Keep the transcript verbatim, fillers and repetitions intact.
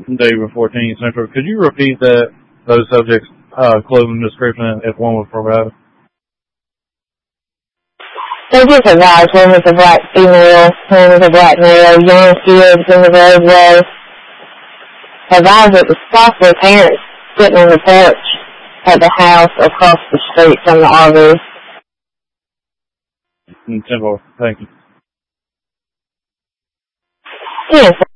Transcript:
David fourteen Central. Could you repeat that, those subjects, uh, clothing description if one was provided? Subjects advised: one was a black female, one was a black male, young kids in the roadway. Advised that the possible parents sitting on the porch at the house across the street from the R V. Simple. Thank you. Yes.